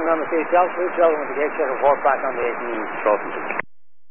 number 2, Charles, with the gate check of 4 5 on the 18.